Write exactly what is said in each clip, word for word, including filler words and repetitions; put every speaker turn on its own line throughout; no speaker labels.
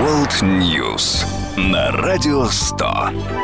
World News на Радио сто.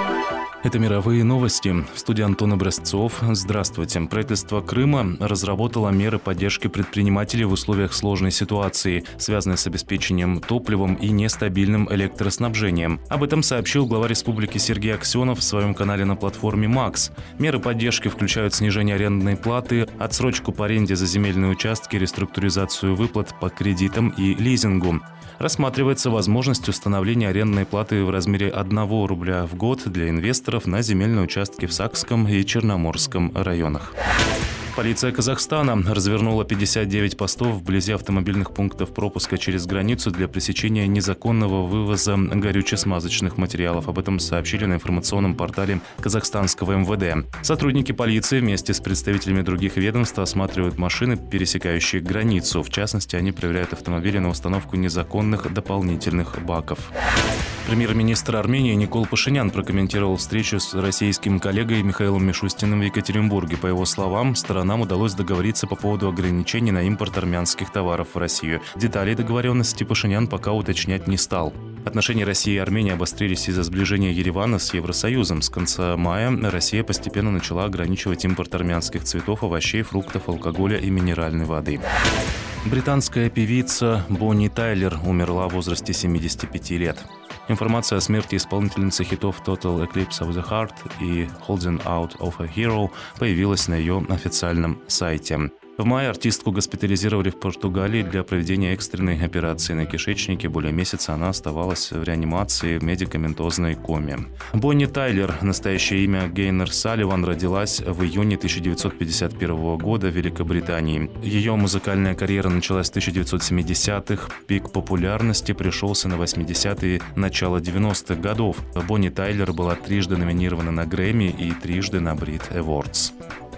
Это мировые новости. В студии Антон Образцов. Здравствуйте. Правительство Крыма разработало меры поддержки предпринимателей в условиях сложной ситуации, связанной с обеспечением топливом и нестабильным электроснабжением. Об этом сообщил глава республики Сергей Аксенов в своем канале на платформе Макс. Меры поддержки включают снижение арендной платы, отсрочку по аренде за земельные участки, реструктуризацию выплат по кредитам и лизингу. Рассматривается возможность установления арендной платы в размере одного рубля в год для инвесторов на земельные участки в Сакском и Черноморском районах. Полиция Казахстана развернула пятьдесят девять постов вблизи автомобильных пунктов пропуска через границу для пресечения незаконного вывоза горюче-смазочных материалов. Об этом сообщили на информационном портале казахстанского эм вэ дэ. Сотрудники полиции вместе с представителями других ведомств осматривают машины, пересекающие границу. В частности, они проверяют автомобили на установку незаконных дополнительных баков. Премьер-министр Армении Никол Пашинян прокомментировал встречу с российским коллегой Михаилом Мишустиным в Екатеринбурге. По его словам, сторонам удалось договориться по поводу ограничений на импорт армянских товаров в Россию. Детали договоренности Пашинян пока уточнять не стал. Отношения России и Армении обострились из-за сближения Еревана с Евросоюзом. С конца мая Россия постепенно начала ограничивать импорт армянских цветов, овощей, фруктов, алкоголя и минеральной воды. Британская певица Бонни Тайлер умерла в возрасте семидесяти пяти лет. Информация о смерти исполнительницы хитов Total Eclipse of the Heart и Holding Out of a Hero появилась на ее официальном сайте. В мае артистку госпитализировали в Португалии для проведения экстренной операции на кишечнике. Более месяца она оставалась в реанимации в медикаментозной коме. Бонни Тайлер, настоящее имя Гейнер Салливан, родилась в июне тысяча девятьсот пятьдесят первого года в Великобритании. Ее музыкальная карьера началась в тысяча девятьсот семидесятых. Пик популярности пришелся на восьмидесятые, начало девяностых годов. Бонни Тайлер была трижды номинирована на Грэмми и трижды на Brit Awards.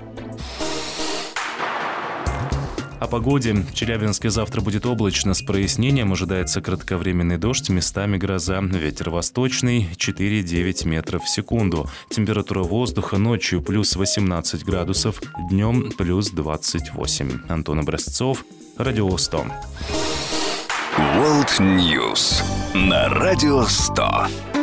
О погоде. В Челябинске завтра будет облачно с прояснением. Ожидается кратковременный дождь, местами гроза. Ветер восточный четыре-девять метров в секунду. Температура воздуха ночью плюс восемнадцать градусов, днем плюс двадцать восемь. Антон Образцов, Радио сто.
World News на Радио сто.